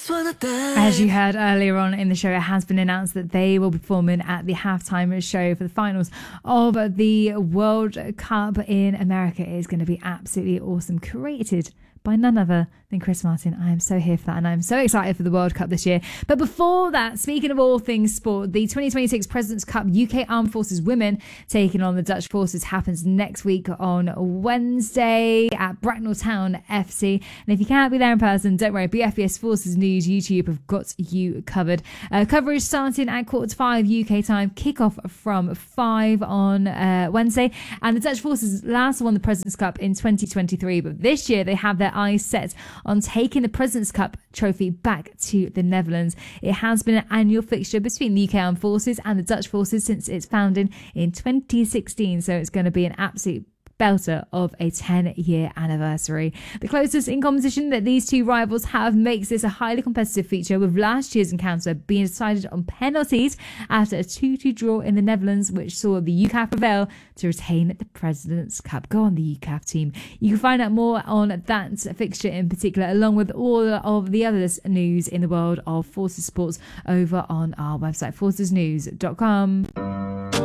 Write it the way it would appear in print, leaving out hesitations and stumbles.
As you heard earlier on in the show, it has been announced that they will be performing at the halftime show for the finals of the World Cup in America. It is going to be absolutely awesome. Created by none other than Chris Martin. I am so here for that, and I'm so excited for the World Cup this year. But before that, speaking of all things sport, the 2026 President's Cup UK Armed Forces Women taking on the Dutch Forces happens next week on Wednesday at Bracknell Town FC. And if you can't be there in person, don't worry, BFBS Forces News YouTube have got you covered. Coverage starting at 4:45 UK time, kick-off from 5 on Wednesday. And the Dutch Forces last won the President's Cup in 2023, but this year they have their eyes set on taking the President's Cup trophy back to the Netherlands. It has been an annual fixture between the UK Armed Forces and the Dutch Forces since its founding in 2016, so it's going to be an absolute belter of a 10-year anniversary. The closest in competition that these two rivals have makes this a highly competitive feature, with last year's encounter being decided on penalties after a 2-2 draw in the Netherlands, which saw the UCAF prevail to retain the President's Cup. Go on, the UCAF team. You can find out more on that fixture in particular, along with all of the other news in the world of Forces sports, over on our website, forcesnews.com.